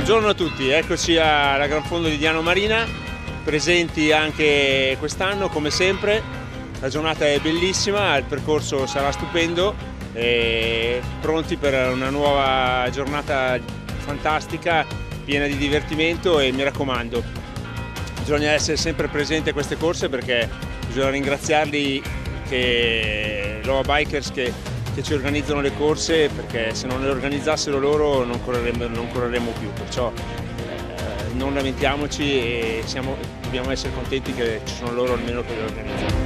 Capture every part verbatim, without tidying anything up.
Buongiorno a tutti, eccoci alla Gran Fondo di Diano Marina, presenti anche quest'anno come sempre. La giornata è bellissima, il percorso sarà stupendo e pronti per una nuova giornata fantastica, piena di divertimento e mi raccomando, bisogna essere sempre presenti a queste corse perché bisogna ringraziarli che Loa Bikers che che ci organizzano le corse, perché se non le organizzassero loro non correremo, non correremo più, perciò eh, non lamentiamoci e siamo, dobbiamo essere contenti che ci sono loro almeno che le organizzano.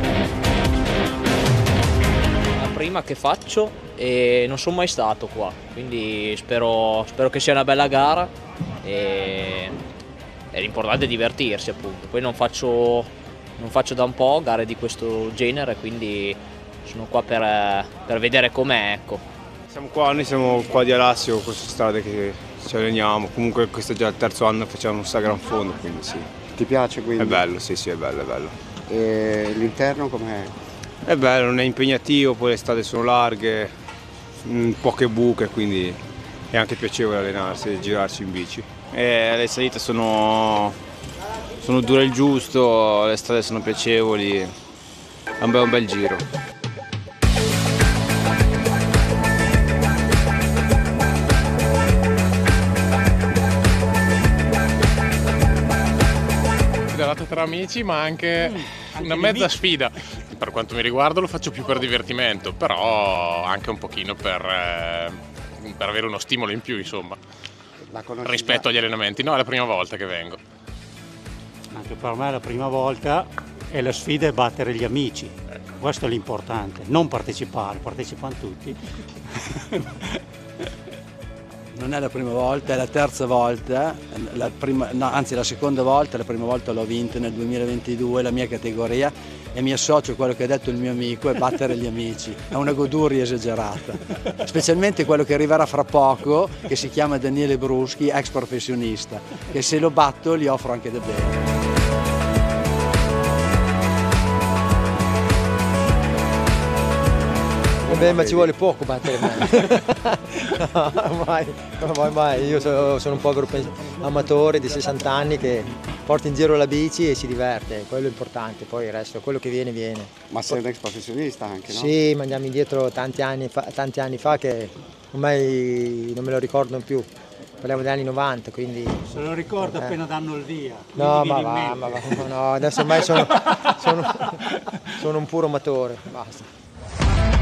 La prima che faccio e non sono mai stato qua, quindi spero, spero che sia una bella gara e, e l'importante è divertirsi appunto. Poi non faccio, non faccio da un po' gare di questo genere, quindi sono qua per, per vedere com'è, ecco. Siamo qua, noi siamo qua di Alassio, queste strade che ci alleniamo, comunque questo è già il terzo anno che facciamo un Gran Fondo, quindi sì. Ti piace quindi? È bello, sì sì, è bello, è bello. E l'interno com'è? È bello, non è impegnativo, poi le strade sono larghe, poche buche, quindi è anche piacevole allenarsi e girarci in bici. E le salite sono, sono dure il giusto, le strade sono piacevoli, è un bel, un bel giro. Tra amici, ma anche una mezza sfida. Per quanto mi riguarda lo faccio più per divertimento, però anche un pochino per, eh, per avere uno stimolo in più, insomma, rispetto agli allenamenti. No, è la prima volta che vengo. Anche per me è la prima volta e la sfida è battere gli amici. Ecco. Questo è l'importante, non partecipare, partecipano tutti. Non è la prima volta, è la terza volta, la prima, no, anzi la seconda volta, la prima volta l'ho vinto nel duemilaventidue, la mia categoria, e mi associo a quello che ha detto il mio amico, è battere gli amici, è una goduria esagerata, specialmente quello che arriverà fra poco, che si chiama Daniele Bruschi, ex professionista, che se lo batto gli offro anche da bere. Beh, ma ci vuole poco battere me. No, mai, mai, mai. Io sono, sono un povero amatore di sessanta anni che porta in giro la bici e si diverte, quello è importante, poi il resto, quello che viene, viene. Ma sei un ex professionista anche, no? Sì, ma andiamo indietro tanti anni fa, tanti anni fa che ormai non me lo ricordo più. Parliamo degli anni novanta, quindi... Se lo ricordo eh. appena danno il via. No, ma va, ma va, no, adesso ormai sono, sono, sono un puro amatore, basta.